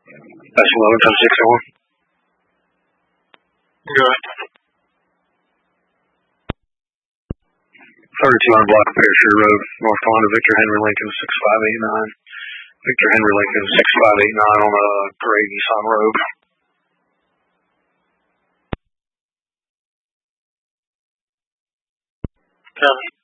That's 11 times 601. Go ahead. 3200 block of Pearshire Road, North Carolina, Victor Henry Lincoln, 6589. Victor Henry Lincoln, 6589 on Parade Nissan Road. Kevin.